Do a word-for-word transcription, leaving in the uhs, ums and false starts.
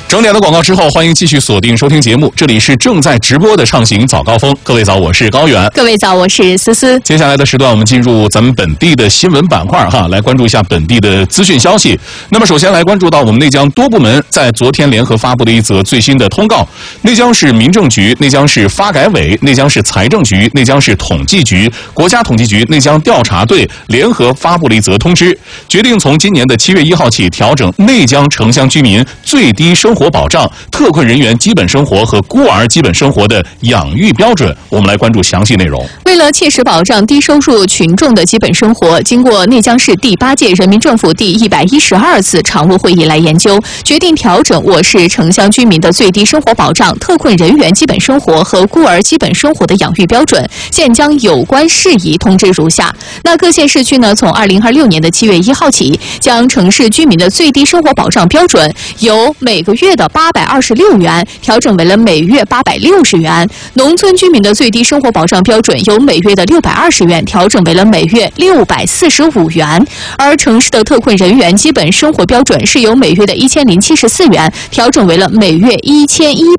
整点的广告之后，欢迎继续锁定收听节目，这里是正在直播的畅行早高峰。各位早，我是高远。 各位早，我是思思。 接下来的时段，我们进入咱们本地的新闻板块哈，来关注一下本地的资讯消息。那么首先来关注到我们内江多部门在昨天联合发布的一则最新的通告，内江市民政局、内江市发改委、内江市财政局、内江市统计局、国家统计局、内江调查队联合发布了一则通知，决定从今年的七月一号起调整内江城乡居民最低生活保障、特困人员基本生活和孤儿基本生活的养育标准。我们来关注详细内容。 为了切实保障低收入群众的基本生活，经过内江市第八届人民政府第一百一十二次常务会议来研究，决定调整我市城乡居民的最低生活保障、特困人员基本生活和孤儿基本生活的养育标准。现将有关事宜通知如下：那各县市区呢，从二零二六年的七月一号起，将城市居民的最低生活保障标准由每个月的八百二十六元调整为了每月八百六十元；农村居民的最低生活保障标准由每月的六百二十元调整为了每月六百四十五元；而城市的特困人员基本生活标准是由每月的一千零七十四元调整为了每月一千一